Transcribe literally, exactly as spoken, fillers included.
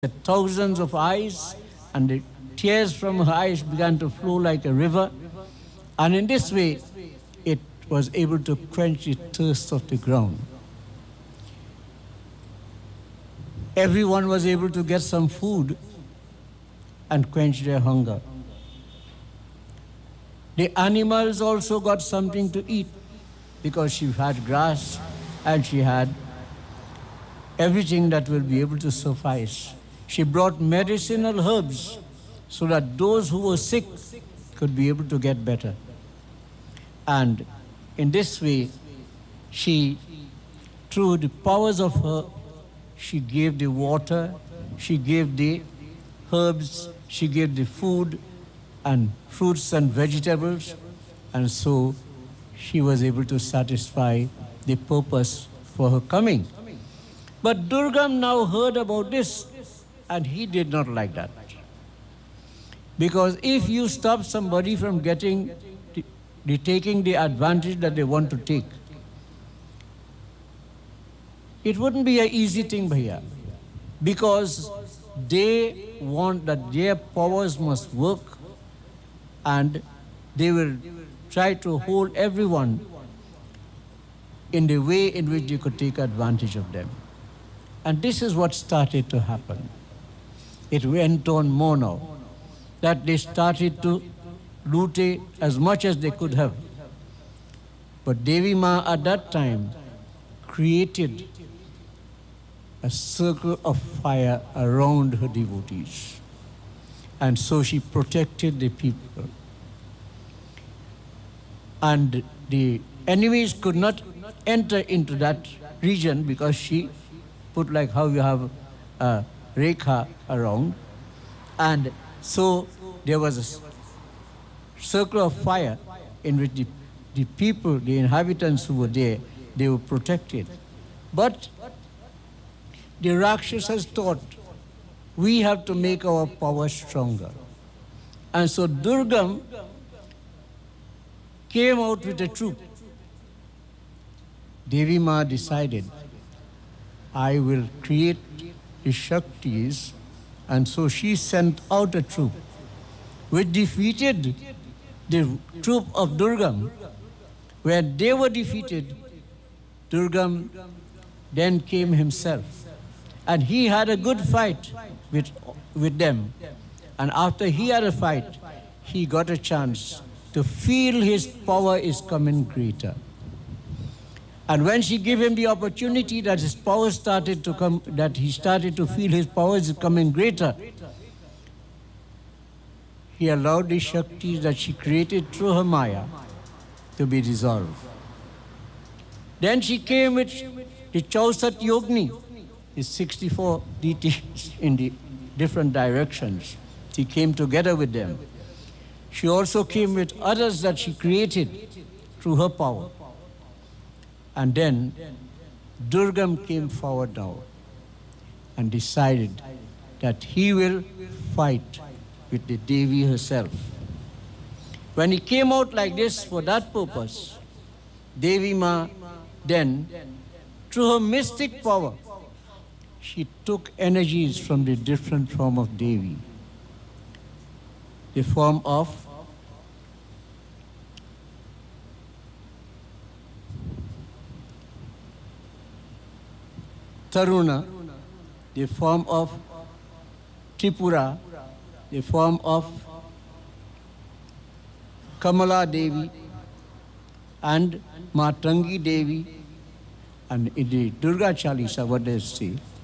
thousands of eyes, and the tears from her eyes began to flow like a river. And in this way, it was able to quench the thirst of the ground. Everyone was able to get some food and quench their hunger. The animals also got something to eat because she had grass and she had everything that will be able to suffice. She brought medicinal herbs so that those who were sick could be able to get better. And in this way, she, through the powers of her, she gave the water, she gave the herbs, she gave the food and fruits and vegetables, and so she was able to satisfy the purpose for her coming. But Durgam now heard about this, and he did not like that. Because if you stop somebody from getting, the, the taking the advantage that they want to take, it wouldn't be an easy thing, bhaiya. Because they want that their powers must work, and they will try to hold everyone in the way in which they could take advantage of them. And this is what started to happen. It went on more now, that they started to loot as much as they could have. But Devi Ma at that time created a circle of fire around her devotees. And so she protected the people. And the enemies could not enter into that region because she put like how you have a rekha around. And so there was a circle of fire in which the, the people, the inhabitants who were there, they were protected. But the Rakshasas thought, we have to make our power stronger. And so Durgam came out with a troop. Devi Ma decided, I will create the Shaktis, and so she sent out a troop which defeated the troop of Durgam. When they were defeated, Durgam then came himself. And he had a good fight with, with them. And after he had a fight, he got a chance to feel his power is coming greater. And when she gave him the opportunity that his power started to come, that he started to feel his power is coming greater, he allowed the Shaktis that she created through her Maya to be dissolved. Then she came with the Chausat Yogni, the sixty-four deities in the different directions. She came together with them. She also came with others that she created through her power. And then Durgam came forward now and decided that he will fight with the Devi herself. When he came out like this for that purpose, Devi Ma then, through her mystic power, she took energies from the different form of Devi. The form of Taruna, the form of Tripura, the form of Kamala Devi, and Matangi Devi, and in the Durga Chalisa, what does it say?